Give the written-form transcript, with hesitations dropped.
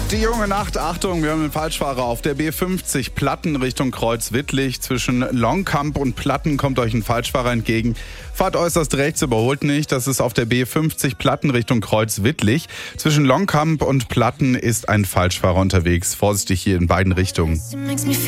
Die junge Nacht, Achtung, wir haben einen Falschfahrer auf der B50 Platten Richtung Kreuzwittlich. Zwischen Longkamp und Platten kommt euch ein Falschfahrer entgegen. Fahrt äußerst rechts, überholt nicht. Das ist auf der B50 Platten Richtung Kreuzwittlich. Zwischen Longkamp und Platten ist ein Falschfahrer unterwegs. Vorsichtig hier in beiden Richtungen.